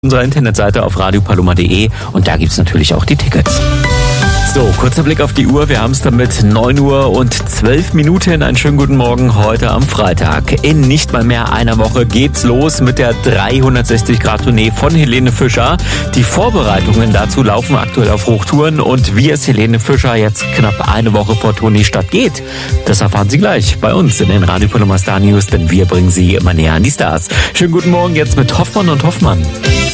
Unserer Internetseite auf radiopaloma.de und da gibt's natürlich auch die Tickets. So, kurzer Blick auf die Uhr. Wir haben es damit 9 Uhr und 12 Minuten. Einen schönen guten Morgen heute am Freitag. In nicht mal mehr einer Woche geht's los mit der 360-Grad-Tournee von Helene Fischer. Die Vorbereitungen dazu laufen aktuell auf Hochtouren. Und wie es Helene Fischer jetzt knapp eine Woche vor Tourneestart geht, das erfahren Sie gleich bei uns in den Radio Paloma Star News, denn wir bringen Sie immer näher an die Stars. Schönen guten Morgen jetzt mit Hoffmann und Hoffmann.